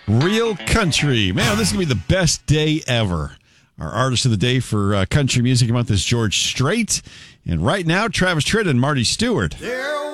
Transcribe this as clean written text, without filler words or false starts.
Real Country. Man, this is going to be the best day ever. Our artist of the day for Country Music Month is George Strait. And right now, Travis Tritt and Marty Stewart.